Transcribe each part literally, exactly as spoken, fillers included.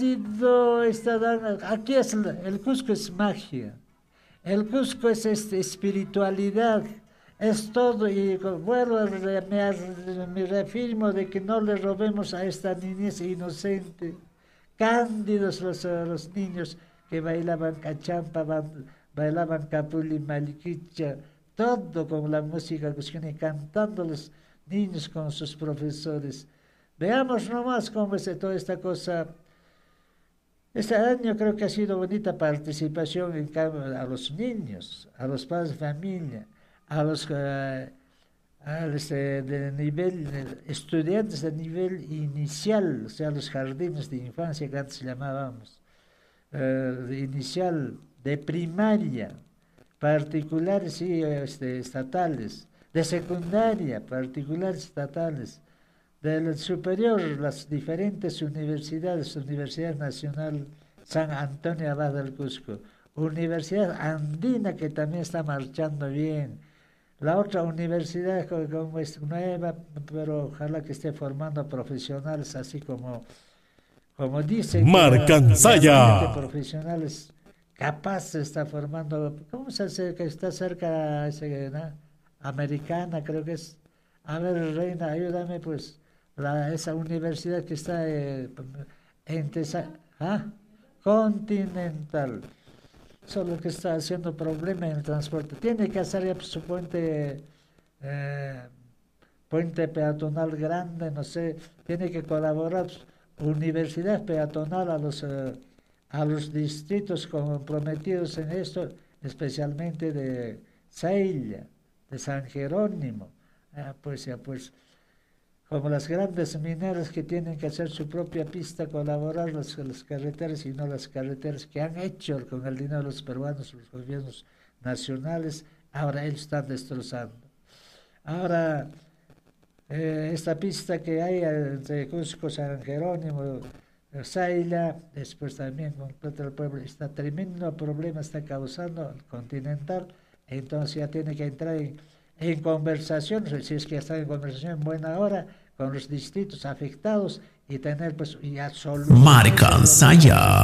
sido, está dando, aquí es, el, el Cusco es magia, el Cusco es este, espiritualidad, es todo, y bueno, me, me reafirmo de que no le robemos a esta niñez inocente, cándidos los, los niños que bailaban cachampa, bailaban capuli, maliquicha, todo con la música cusqueña y cantando los niños con sus profesores. Veamos nomás cómo es toda esta cosa. Este año creo que ha sido bonita participación en cambio a los niños, a los padres de familia, a los uh, a los, eh, de nivel, eh, estudiantes de nivel inicial, o sea, los jardines de infancia que antes llamábamos, uh, de inicial, de primaria, particulares y este, estatales, de secundaria, particulares estatales, del superior, las diferentes universidades, Universidad Nacional San Antonio Abad del Cusco, Universidad Andina que también está marchando bien, la otra universidad como es nueva, pero ojalá que esté formando profesionales así como, como dicen, Marcansaya, profesionales capaces, está formando, ¿cómo se hace que está cerca ese, ¿no? Americana creo que es? A ver, Reina, ayúdame pues. La, esa universidad que está eh, en Tesa, ¿ah? Continental, solo que está haciendo problema en el transporte. Tiene que hacer ya, pues, su puente, eh, puente peatonal grande, no sé, tiene que colaborar universidad peatonal a los, eh, a los distritos comprometidos en esto, especialmente de Seilla, de San Jerónimo. Ah, pues ya, pues como las grandes mineras que tienen que hacer su propia pista, colaborar las, las carreteras y no las carreteras que han hecho con el dinero de los peruanos, los gobiernos nacionales, ahora ellos están destrozando. Ahora, eh, esta pista que hay entre Cusco, San Jerónimo, Saila, después también completa el pueblo, está tremendo problema, está causando el Continental, entonces ya tiene que entrar en, en conversación, si es que está en conversación en buena hora, con los distritos afectados y tener pues ya soluciones. Marcansaya.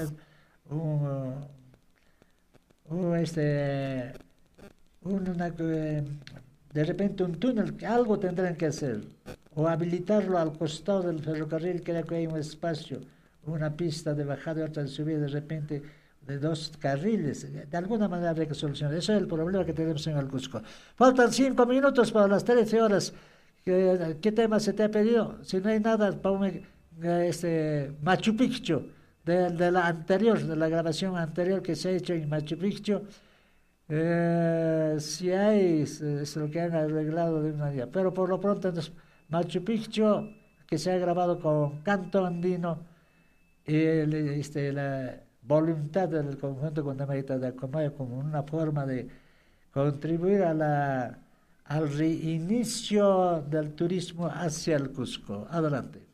Un, un, este, una, de repente un túnel, algo tendrán que hacer, o habilitarlo al costado del ferrocarril, creo que hay un espacio, una pista de bajada y otra de subida, de repente de dos carriles, de alguna manera habría que solucionar. Eso es el problema que tenemos en el Cusco. Faltan cinco minutos para las trece horas. ¿Qué, qué tema se te ha pedido? Si no hay nada, ponme este, Machu Picchu, de, de la anterior, de la grabación anterior que se ha hecho en Machu Picchu. Eh, si hay, es, es lo que han arreglado de una día. Pero por lo pronto, entonces, Machu Picchu, que se ha grabado con canto andino, y el, este, la voluntad del conjunto Cundinamarca de Acomayo como una forma de contribuir a la, al reinicio del turismo hacia el Cusco. Adelante.